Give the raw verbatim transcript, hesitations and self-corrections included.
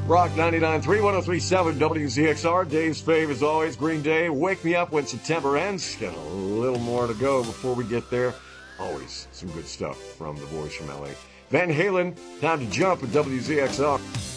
Rock ninety-nine point three, one oh three point seven W Z X R. Dave's fave as always, Green Day. Wake me up when September ends. Got a little more to go before we get there. Always some good stuff from the boys from L A. Van Halen, time to jump at W Z X R.